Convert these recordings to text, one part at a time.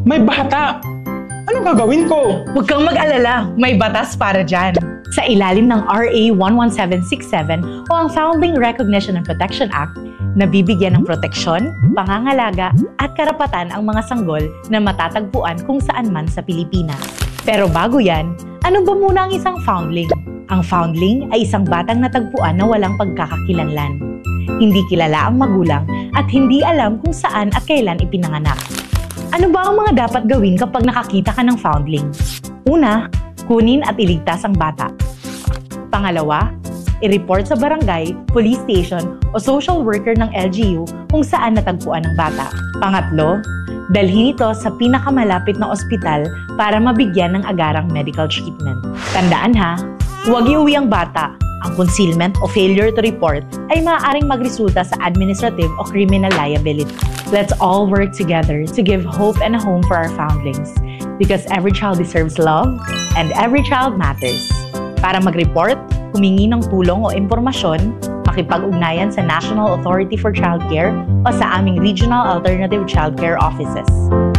May bata! Anong gagawin ko? Huwag kang mag-alala, may batas para dyan. Sa ilalim ng RA 11767 o ang Foundling Recognition and Protection Act, nabibigyan ng proteksyon, pangangalaga at karapatan ang mga sanggol na matatagpuan kung saan man sa Pilipinas. Pero bago yan, ano ba muna ang isang foundling? Ang foundling ay isang batang natagpuan na walang pagkakakilanlan. Hindi kilala ang magulang at hindi alam kung saan at kailan ipinanganak. Ano ba ang mga dapat gawin kapag nakakita ka ng foundling? Una, kunin at iligtas ang bata. Pangalawa, i-report sa barangay, police station o social worker ng LGU kung saan natagpuan ang bata. Pangatlo, dalhin ito sa pinakamalapit na ospital para mabigyan ng agarang medical treatment. Tandaan ha, huwag iuwi ang bata. Ang concealment o failure to report ay maaaring magresulta sa administrative o criminal liability. Let's all work together to give hope and a home for our foundlings because every child deserves love and every child matters. Para mag-report, humingi ng tulong o impormasyon, makipag-ugnayan sa National Authority for Childcare o sa aming Regional Alternative Childcare Offices.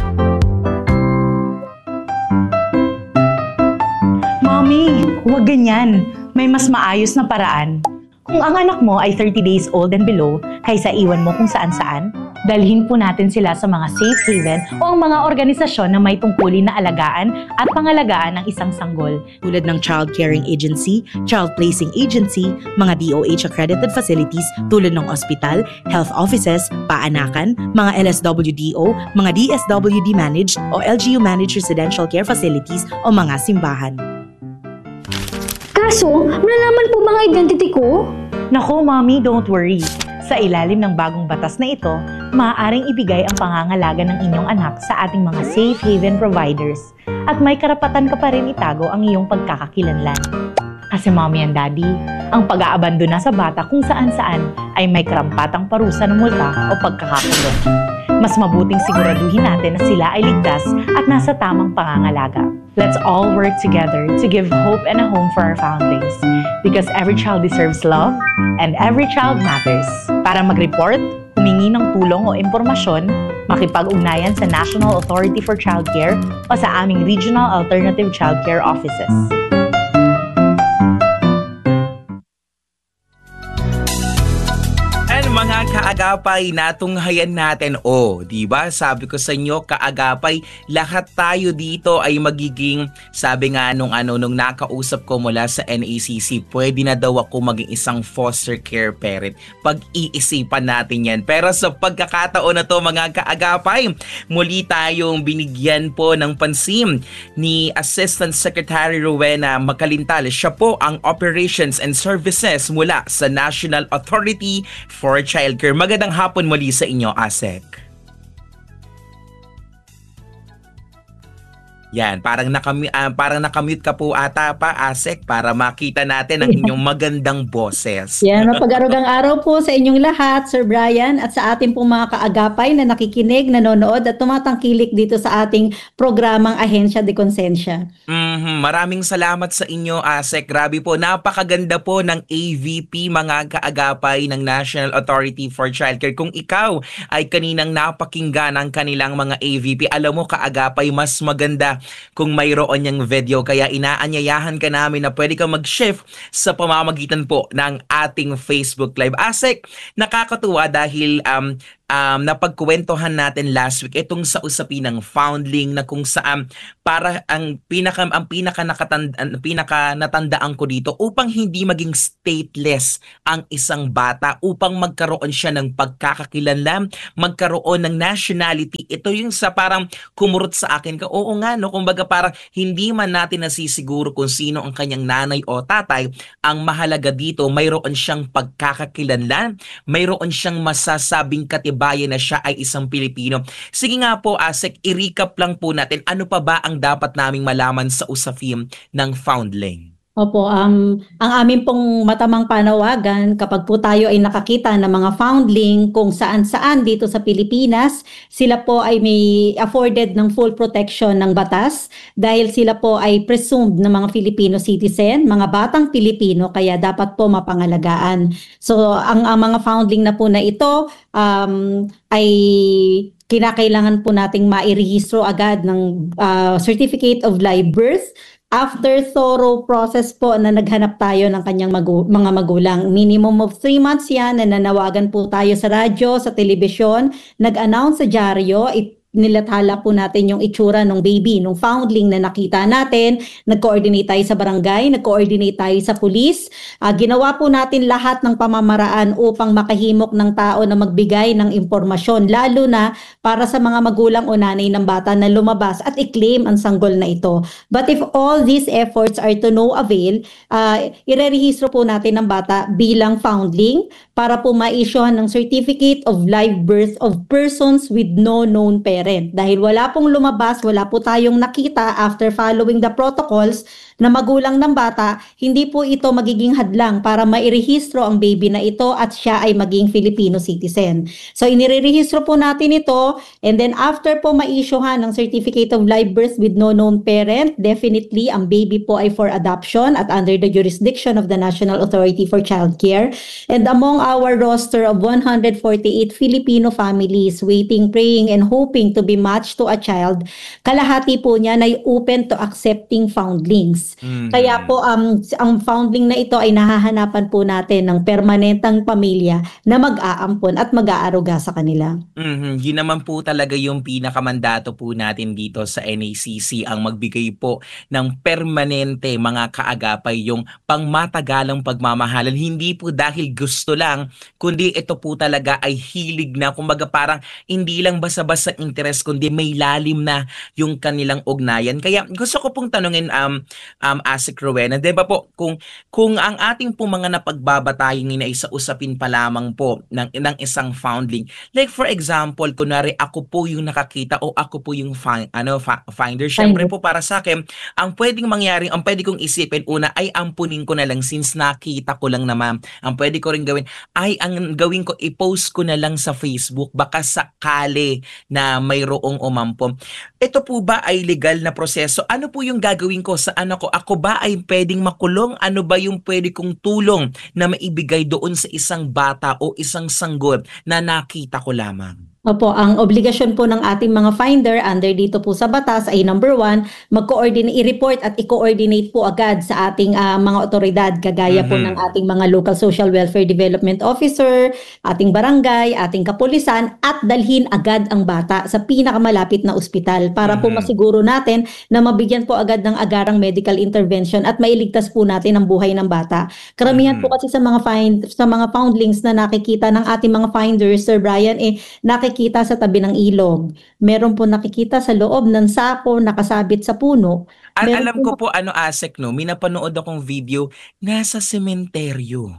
Mommy, huwag ganyan. May mas maayos na paraan. Kung ang anak mo ay 30 days old and below, kaysa iwan mo kung saan-saan, dalhin po natin sila sa mga safe haven o ang mga organisasyon na may tungkulin na alagaan at pangalagaan ng isang sanggol, tulad ng Child Caring Agency, Child Placing Agency, mga DOH accredited facilities tulad ng ospital, health offices, paanakan, mga LSWDO, mga DSWD managed o LGU managed residential care facilities o mga simbahan. Kaso, malalaman po ba ang identity ko? Naku, Mommy, don't worry. Sa ilalim ng bagong batas na ito, maaaring ibigay ang pangangalaga ng inyong anak sa ating mga safe haven providers at may karapatan ka pa rin itago ang iyong pagkakakilanlan. Kasi Mommy and Daddy, ang pag-aabandona sa bata kung saan-saan ay may karampatang parusa ng multa o pagkakakulong. Mas mabuting siguraduhin natin na sila ay ligtas at nasa tamang pangangalaga. Let's all work together to give hope and a home for our foundlings because every child deserves love and every child matters. Para mag-report, humingi ng tulong o impormasyon, makipag-ugnayan sa National Authority for Childcare o sa aming Regional Alternative Childcare Offices. Mga kaagapay, natunghayan natin. Di ba? Sabi ko sa inyo, kaagapay, lahat tayo dito ay magiging, sabi nga nung nakausap ko mula sa NACC, pwede na daw ako maging isang foster care parent. Pag-iisipan natin yan. Pero sa pagkakataon na to, mga kaagapay, muli tayong binigyan po ng pansin ni Assistant Secretary Rowena Macalintal. Siya po ang Operations and Services mula sa National Authority for Childcare. Magandang hapon muli sa inyo, ASEC. Yan, parang nakamute ka po ata pa, ASEC, para makita natin ang inyong magandang boses. Yan, mapag-arugang araw po sa inyong lahat, Sir Brian, at sa ating pong mga kaagapay na nakikinig, nanonood at tumatangkilik dito sa ating programang Ahensya de Konsensya. Maraming salamat sa inyo, ASEC. Grabe po, napakaganda po ng AVP, mga kaagapay ng National Authority for Childcare. Kung ikaw ay kaninang napakinggan ang kanilang mga AVP, alam mo, kaagapay, mas maganda kung mayroon niyang video, kaya inaanyayahan ka namin na pwede kang mag-shift sa pamamagitan po ng ating Facebook Live. ASEC, nakakatuwa dahil napagkwentuhan natin last week itong sa usapin ng foundling na kung saan para ang pinaka natandaan ko dito upang hindi maging stateless ang isang bata, upang magkaroon siya ng pagkakakilanlan, magkaroon ng nationality. Ito yung sa parang kumurot sa akin ka, oo nga no, kumbaga parang hindi man natin nasisiguro kung sino ang kanyang nanay o tatay, ang mahalaga dito mayroon siyang pagkakakilanlan, mayroon siyang masasabing katibayan na siya ay isang Pilipino. Sige nga po, ASEC, i-recap lang po natin ano pa ba ang dapat naming malaman sa usapin ng foundling. Opo, ang amin pong matamang panawagan kapag po tayo ay nakakita ng mga foundling kung saan-saan dito sa Pilipinas, sila po ay may afforded ng full protection ng batas dahil sila po ay presumed na mga Filipino citizen, mga batang Pilipino, kaya dapat po mapangalagaan. So ang mga foundling na po na ito ay kinakailangan po nating mairehistro agad ng Certificate of Live Birth after thorough process po na naghanap tayo ng kanyang mga magulang. Minimum of 3 months yan na nanawagan po tayo sa radyo, sa telebisyon, nag-announce sa dyaryo, nilathala po natin yung itsura ng baby, ng foundling na nakita natin, nag-coordinate tayo sa barangay, nag-coordinate tayo sa pulis. Ginawa po natin lahat ng pamamaraan upang makahimok ng tao na magbigay ng impormasyon, lalo na para sa mga magulang o nanay ng bata na lumabas at i-claim ang sanggol na ito. But if all these efforts are to no avail, irerehistro po natin ng bata bilang foundling para po ma-issuehan ng Certificate of Live Birth of persons with no known parent. Dahil wala pong lumabas, wala po tayong nakita after following the protocols na magulang ng bata, hindi po ito magiging hadlang para mairehistro ang baby na ito at siya ay maging Filipino citizen. So inirehistro po natin ito, and then after po ma-issuehan ng Certificate of Live Birth with no known parent, definitely ang baby po ay for adoption at under the jurisdiction of the National Authority for Child Care. And among our roster of 148 Filipino families waiting, praying, and hoping to be matched to a child, kalahati po niyan ay open to accepting foundlings. Kaya po ang foundling na ito ay nahahanapan po natin ng permanentang pamilya na mag-aampon at mag-aaruga sa kanila. Yun naman po talaga yung pinakamandato po natin dito sa NACC, ang magbigay po ng permanente mga kaagapay, yung pangmatagalang pagmamahalan. Hindi po dahil gusto lang, kundi ito po talaga ay hilig na, kumbaga parang hindi lang basta-basta interest, kundi may lalim na yung kanilang ugnayan. Kaya gusto ko pong tanungin Asik Rowena, di ba po, kung ang ating po mga napagbabatayan ay sa usapin pa lamang po ng isang foundling, like for example, kunwari ako po yung nakakita o ako po yung finder, syempre po para sa akin, ang pwedeng mangyari, ang pwede kong isipin, una ay ampunin ko na lang since nakita ko lang naman. Ang pwede ko rin gawin ay ang gawin ko, i-post ko na lang sa Facebook, baka sakali na mayroong umampon. Ito po ba ay legal na proseso? Ano po yung gagawin ko sa anak ko? Ako ba ay pwedeng makulong? Ano ba yung pwede kong tulong na maibigay doon sa isang bata o isang sanggol na nakita ko lamang? Opo, ang obligasyon po ng ating mga finder under dito po sa batas ay number 1, mag-coordinate, i-report at i-coordinate po agad sa ating mga otoridad, kagaya po ng ating mga local social welfare development officer, ating barangay, ating kapulisan, at dalhin agad ang bata sa pinakamalapit na ospital para po masiguro natin na mabigyan po agad ng agarang medical intervention at mailigtas po natin ang buhay ng bata. Karamihan po kasi sa mga foundlings na nakikita ng ating mga finders, Sir Brian, nakikita sa tabi ng ilog. Meron po nakikita sa loob ng sako nakasabit sa puno. Alam ko po Asek, no, may napanood akong video nasa sementeryo.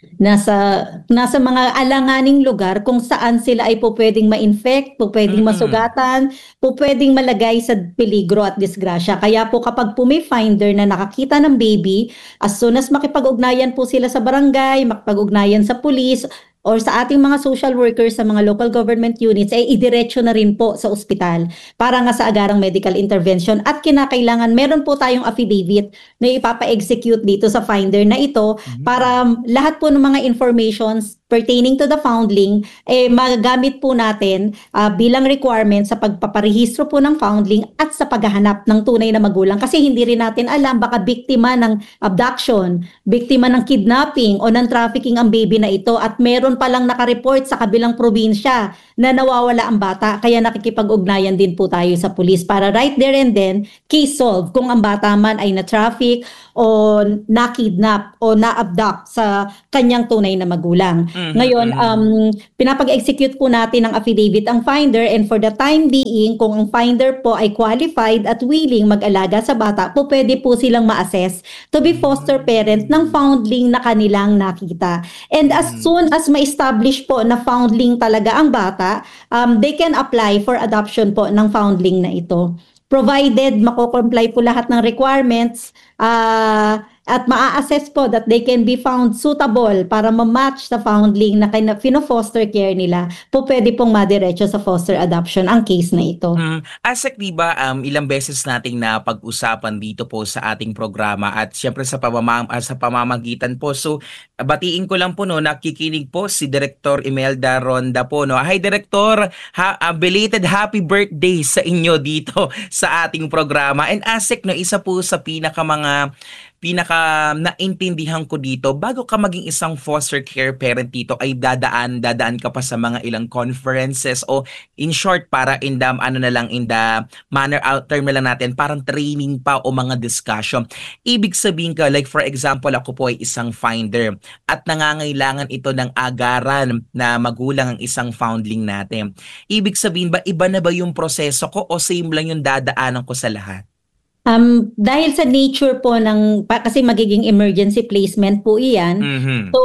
Nasa mga alanganing lugar kung saan sila ay po pwedeng ma-infect, po pwedeng masugatan, po pwedeng malagay sa peligro at disgrasya. Kaya po kapag po may finder na nakakita ng baby, as soon as makipag-ugnayan po sila sa barangay, makipag-ugnayan sa pulis, or sa ating mga social workers sa mga local government units, ay idiretso na rin po sa ospital para nga sa agarang medical intervention. At kinakailangan, meron po tayong affidavit na ipapa-execute dito sa finder na ito para lahat po ng mga informations pertaining to the foundling, magagamit po natin bilang requirement sa pagpaparehistro po ng foundling at sa paghahanap ng tunay na magulang. Kasi hindi rin natin alam, baka biktima ng abduction, biktima ng kidnapping o ng trafficking ang baby na ito at meron palang nakareport sa kabilang probinsya na nawawala ang bata. Kaya nakikipag-ugnayan din po tayo sa pulis para right there and then, case solve kung ang bata man ay na-traffic o na-kidnap o na-abduct sa kanyang tunay na magulang. Ngayon, pinapag-execute po natin ng affidavit ang finder, and for the time being, kung ang finder po ay qualified at willing mag-alaga sa bata, po pwede po silang ma-assess to be foster parent ng foundling na kanilang nakita. And as soon as ma-establish po na foundling talaga ang bata, they can apply for adoption po ng foundling na ito. Provided mako-comply po lahat ng requirements, at maa-assess po that they can be found suitable para ma-match sa foundling na fino-foster care nila, po pwede pong madiretso sa foster adoption ang case na ito. Asek, di ba, ilang beses nating napag-usapan dito po sa ating programa at syempre sa pamamagitan po. So, batiin ko lang po, no, nakikinig po si Director Imelda Ronda po, no. Hi, Director! Belated happy birthday sa inyo dito sa ating programa. And Asek, no, isa po sa pinaka naintindihan ko dito, bago ka maging isang foster care parent dito ay dadaan ka pa sa mga ilang conferences o in short para in the manner out term na lang natin, parang training pa o mga discussion. Ibig sabihin ka, like for example, ako po ay isang finder at nangangailangan ito ng agaran na magulang ang isang foundling natin. Ibig sabihin ba, iba na ba yung proseso ko o same lang yung dadaanan ko sa lahat? Dahil sa nature po kasi magiging emergency placement po iyan, so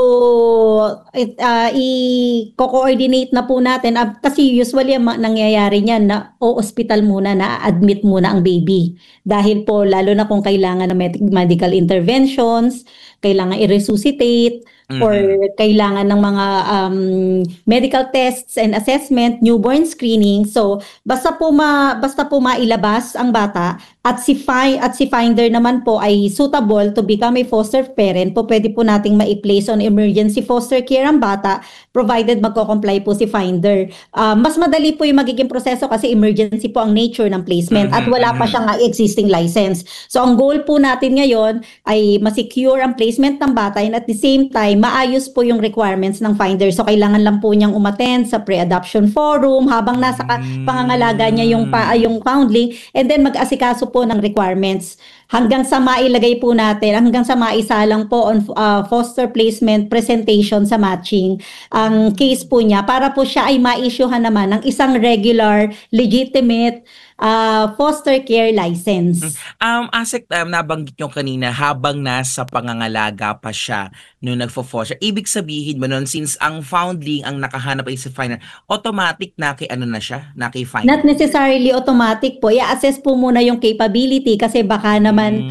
i-coordinate na po natin, kasi usually nangyayari niyan na hospital muna, na-admit muna ang baby. Dahil po lalo na kung kailangan ng medical interventions, kailangan i-resuscitate, or kailangan ng mga medical tests and assessment, newborn screening. So basta po mailabas ang bata at si finder naman po ay suitable to become a foster parent, po pwede po nating ma-place on emergency foster care ang bata provided magko-comply po si finder. Mas madali po yung magiging proseso kasi emergency po ang nature ng placement at wala pa siyang existing license. So ang goal po natin ngayon ay ma-secure ang placement ng bata and at the same time maayos po yung requirements ng finder. So kailangan lang po niyang umattend sa pre-adoption forum habang nasa pangangalaga niya yung foundling, and then mag-asikaso po ng requirements hanggang sa mailagay po natin, hanggang sa maisalang po on foster placement presentation sa matching ang case po niya para po siya ay ma-issuehan naman ng isang regular, legitimate foster care license. Asek, nabanggit nyo kanina habang nasa pangangalaga pa siya nung nagfo-foster. Ibig sabihin mo nun, since ang foundling ang nakahanap ay si finder, automatic na kay finder? Not necessarily automatic po. I-assess po muna yung capability kasi baka naman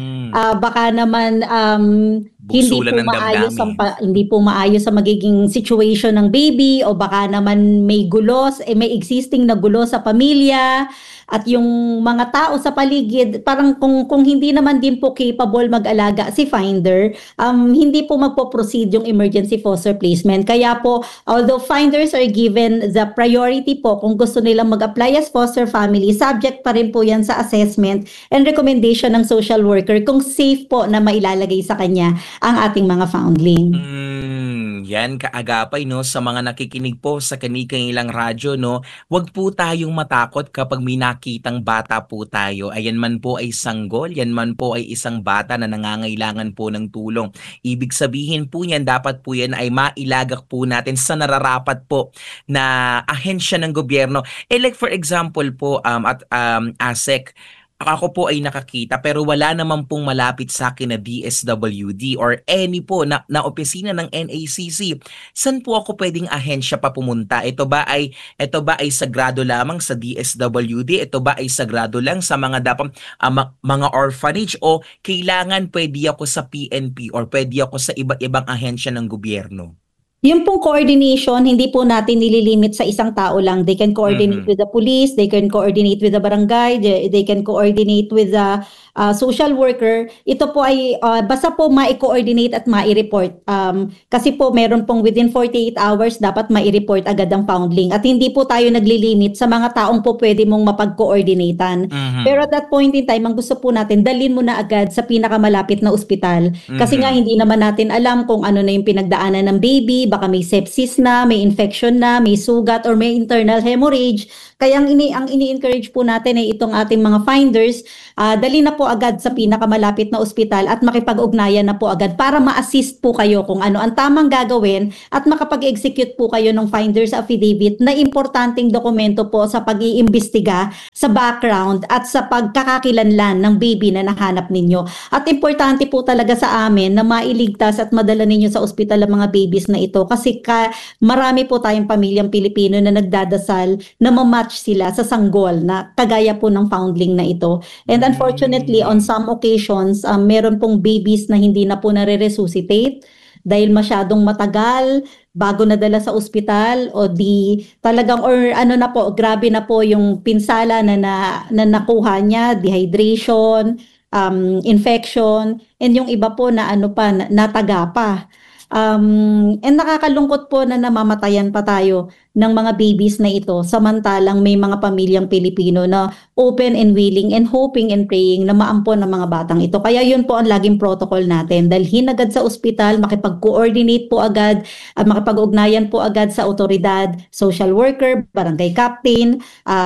hindi po maayos sa magiging situation ng baby, o baka naman may existing na gulo sa pamilya at yung mga tao sa paligid, parang kung hindi naman din po capable mag-alaga si finder, hindi po magpo-proceed yung emergency foster placement. Kaya po, although finders are given the priority po kung gusto nilang mag-apply as foster family, subject pa rin po yan sa assessment and recommendation ng social worker kung safe po na mailalagay sa kanya ang ating mga foundling. Yan, kaagapay, no, sa mga nakikinig po sa kanilang radyo, no, wag po tayong matakot kapag may nakitang bata po tayo. Ayan man po ay sanggol, yan man po ay isang bata na nangangailangan po ng tulong. Ibig sabihin po yan, dapat po yan ay mailagak po natin sa nararapat po na ahensya ng gobyerno. Like for example po, Asek, ako po ay nakakita pero wala naman pong malapit sa akin na DSWD or any po na opisina ng NACC. Saan po ako pwedeng ahensya pa pumunta? Ito ba ay sagrado lamang sa DSWD? Ito ba ay sagrado lang sa mga mga orphanage, o kailangan pwede ako sa PNP or pwede ako sa iba't ibang ahensya ng gobyerno? Yung pong coordination, hindi po natin nililimit sa isang tao lang. They can coordinate with the police, they can coordinate with the barangay, they can coordinate with the social worker. Ito po ay basta po ma-coordinate at ma-report. Kasi po meron pong within 48 hours dapat ma-report agad ang foundling. At hindi po tayo naglilimit sa mga taong po pwede mong mapag-coordinatan. Pero at that point in time, ang gusto po natin, dalhin mo na agad sa pinakamalapit na ospital. Kasi nga hindi naman natin alam kung ano na yung pinagdaanan ng baby, baka may sepsis na, may infection na, may sugat, or may internal hemorrhage. Kaya ang ini-encourage po natin ay itong ating mga finders, dali na po agad sa pinakamalapit na ospital at makipag-ugnayan na po agad para ma-assist po kayo kung ano ang tamang gagawin at makapag-execute po kayo ng finder's affidavit na importanteng dokumento po sa pag-iimbestiga sa background at sa pagkakakilanlan ng baby na nahanap ninyo. At importante po talaga sa amin na mailigtas at madala ninyo sa ospital ang mga babies na ito kasi marami po tayong pamilyang Pilipino na nagdadasal na mamatch sila sa sanggol na kagaya po ng foundling na ito. And unfortunately, on some occasions, meron pong babies na hindi na po nare-resuscitate dahil masyadong matagal bago nadala sa ospital o di talagang or ano na po, grabe na po yung pinsala na nakuha niya, dehydration, infection, and yung iba po na ano pa, nataga pa. And nakakalungkot po na namamatayan pa tayo ng mga babies na ito samantalang may mga pamilyang Pilipino na open and willing and hoping and praying na maampon ng mga batang ito. Kaya yun po ang laging protocol natin. Dalhin agad sa ospital, makipag-coordinate po agad at makipag-ugnayan po agad sa otoridad, social worker, barangay captain,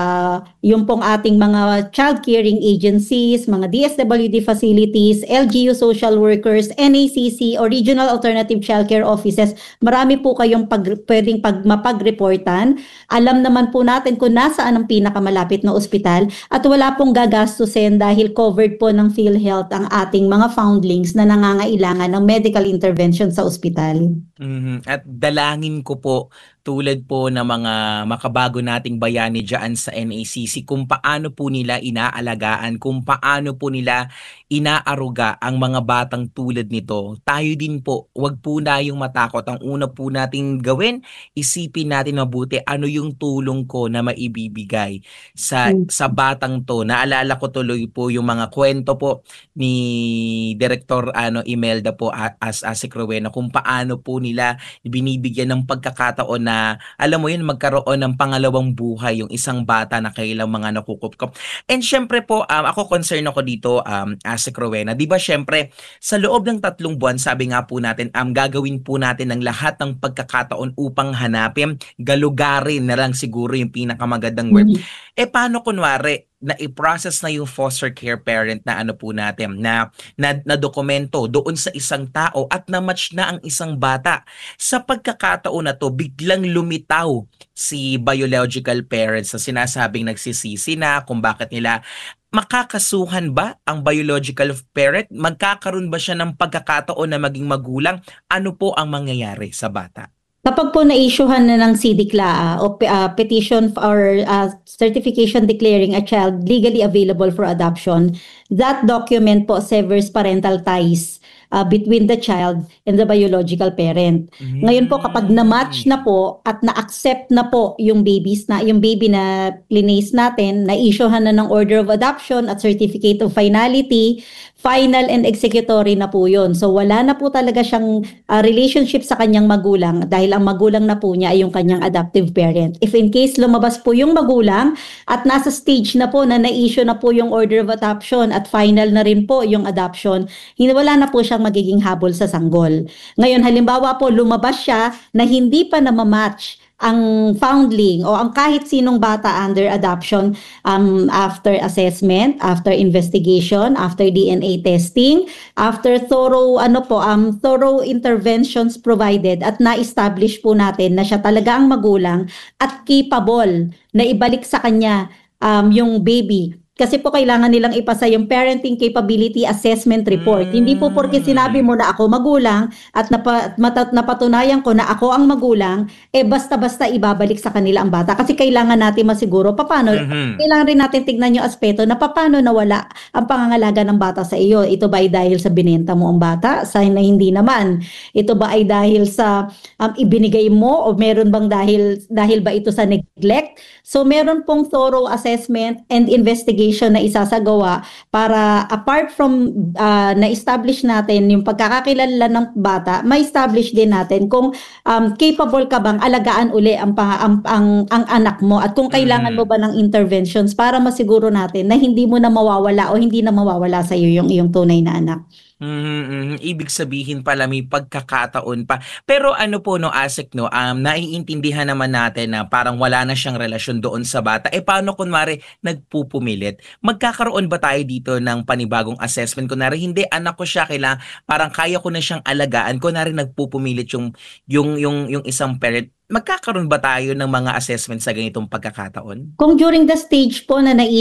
yung pong ating mga child caring agencies, mga DSWD facilities, LGU social workers, NACC o Regional Alternative Childcare Offices. Marami po kayong pwedeng mapag-report. Alam naman po natin kung nasaan ang pinakamalapit na ospital at wala pong gagastusin dahil covered po ng PhilHealth ang ating mga foundlings na nangangailangan ng medical intervention sa ospital. At dalangin ko po tulad po ng mga makabago nating bayani dyan sa NACC kung paano po nila inaalagaan, kung paano po nila inaaruga ang mga batang tulad nito. Tayo din po, wag po na yung matakot. Ang una po nating gawin, isipin natin mabuti ano yung tulong ko na maibibigay sa batang to. Naalala ko tuloy po yung mga kwento po ni Director Imelda po as Asik Rowena kung paano po nila binibigyan ng pagkakataon na alam mo yun, magkaroon ng pangalawang buhay yung isang bata na kailang mga nakukupkop. And syempre po, ako concern ako dito, Asik Rowena. Di ba syempre, sa loob ng 3 buwan, sabi nga po natin, gagawin po natin ng lahat ng pagkakataon upang hanapin, galugarin na lang siguro yung pinakamagandang word. Paano kunwari, na i-process na yung foster care parent na ano po natin, na dokumento doon sa isang tao at na-match na ang isang bata. Sa pagkakataon na to, biglang lumitaw si biological parents na sinasabing nagsisisi na kung bakit nila makakasuhan ba ang biological parent? Magkakaroon ba siya ng pagkakataon na maging magulang? Ano po ang mangyayari sa bata? Kapag po na-issuehan na ng CDCLA o petition or certification declaring a child legally available for adoption, that document po severs parental ties between the child and the biological parent. Ngayon po kapag na-match na po at na-accept na po yung baby na plinase natin, na-issuehan na ng order of adoption at certificate of finality, final and executory na po yun. So wala na po talaga siyang relationship sa kanyang magulang dahil ang magulang na po niya ay yung kanyang adoptive parent. If in case lumabas po yung magulang at nasa stage na po na na-issue na po yung order of adoption at final na rin po yung adoption, wala na po siyang magiging habol sa sanggol. Ngayon halimbawa po lumabas siya na hindi pa namamatch ang foundling o ang kahit sinong bata under adoption after assessment, after investigation, after DNA testing, after thorough interventions provided at na-establish po natin na siya talaga ang magulang at capable na ibalik sa kanya yung baby. Kasi po kailangan nilang ipasa yung Parenting Capability Assessment Report. Hindi po porque sinabi mo na ako magulang at napatunayan ko na ako ang magulang, basta-basta ibabalik sa kanila ang bata. Kasi kailangan natin masiguro paano, kailangan rin natin tignan yung aspeto na paano nawala ang pangangalaga ng bata sa iyo. Ito ba ay dahil sa binenta mo ang bata? Sa na hindi naman. Ito ba ay dahil sa ibinigay mo o meron bang dahil ba ito sa neglect? So meron pong thorough assessment and investigation na isasagawa para apart from na-establish natin yung pagkakakilala ng bata, ma-establish din natin kung capable ka bang alagaan uli ang anak mo at kung kailangan mo ba ng interventions para masiguro natin na hindi mo na mawawala o hindi na mawawala sa iyo yung iyong tunay na anak. Ibig sabihin pala may pagkakataon pa. Pero ano po Asik naiintindihan naman natin na parang wala na siyang relasyon doon sa bata. Paano kunwari nagpupumilit? Magkakaroon ba tayo dito ng panibagong assessment? Kunwari hindi anak ko siya, parang kaya ko na siyang alagaan. Kunwari nagpupumilit yung isang parent. Magkakaroon ba tayo ng mga assessment sa ganitong pagkakataon? Kung during the stage po na